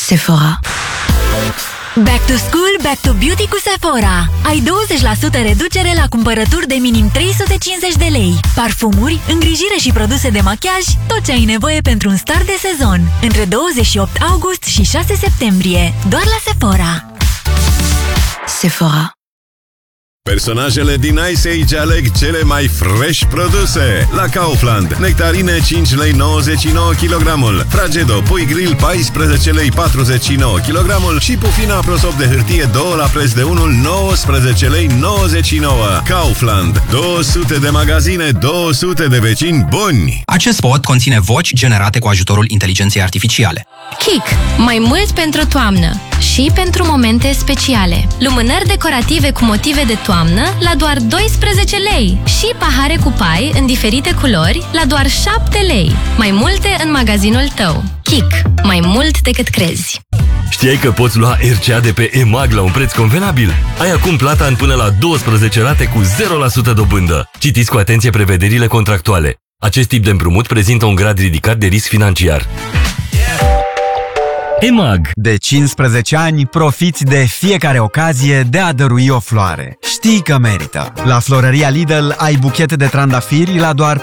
Sephora. Back to school, back to beauty cu Sephora. Ai 20% reducere la cumpărături de minim 350 de lei. Parfumuri, îngrijire și produse de machiaj, tot ce ai nevoie pentru un start de sezon. Între 28 august și 6 septembrie. Doar la Sephora. Sephora. Personajele din Ice Age aleg cele mai fresh produse. La Kaufland, nectarine 5 lei 99 kg, Fragedo pui grill 14 lei 49 kg și pufina prosop de hârtie 2 la preț de 1 19 lei 99. Kaufland, 200 de magazine, 200 de vecini buni. Acest spot conține voci generate cu ajutorul inteligenței artificiale. Kik. Mai mult pentru toamnă și pentru momente speciale. Lumânări decorative cu motive de toamnă la doar 12 lei și pahare cu pai în diferite culori la doar 7 lei. Mai multe în magazinul tău. Kik. Mai mult decât crezi. Știai că poți lua RCA de pe EMAG la un preț convenabil? Ai acum plata în până la 12 rate cu 0% dobândă. Citiți cu atenție prevederile contractuale. Acest tip de împrumut prezintă un grad ridicat de risc financiar. EMAG. De 15 ani profiți de fiecare ocazie de a dărui o floare. Știi că merită! La Florăria Lidl ai buchete de trandafiri la doar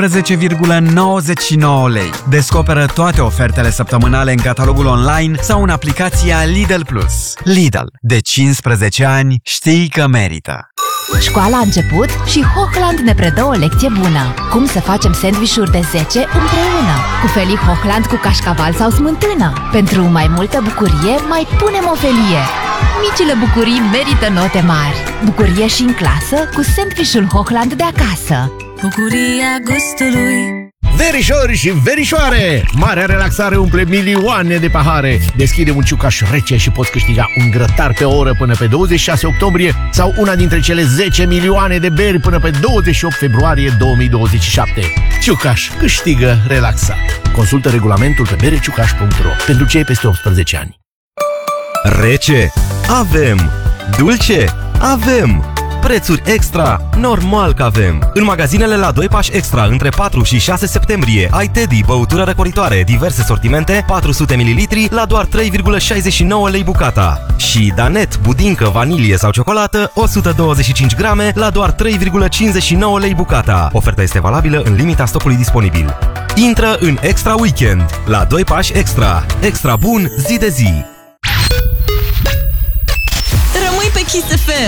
14,99 lei. Descoperă toate ofertele săptămânale în catalogul online sau în aplicația Lidl Plus. Lidl. De 15 ani știi că merită! Școala a început și Hochland ne predă o lecție bună. Cum să facem sandvișuri de 10 împreună. Cu felii Hochland cu cașcaval sau smântână. Pentru mai multă bucurie, mai punem o felie. Micile bucurii merită note mari. Bucurie și în clasă cu sandvișul Hochland de acasă. Bucuria gustului. Verișori și verișoare! Marea relaxare umple milioane de pahare. Deschide un ciucaș rece și poți câștiga un grătar pe oră până pe 26 octombrie sau una dintre cele 10 milioane de beri până pe 28 februarie 2027. Ciucaș câștigă relaxat. Consultă regulamentul pe bereciucaș.ro pentru cei peste 18 ani. Rece? Avem! Dulce? Avem! Prețuri extra? Normal că avem! În magazinele La 2 Pași Extra, între 4 și 6 septembrie, ai Teddy, băutură răcoritoare, diverse sortimente, 400 ml, la doar 3,69 lei bucata. Și Danet, budincă, vanilie sau ciocolată, 125 grame, la doar 3,59 lei bucata. Oferta este valabilă în limita stocului disponibil. Intră în Extra Weekend. La 2 Pași Extra. Extra bun zi de zi. Rămâi pe Kiss FM.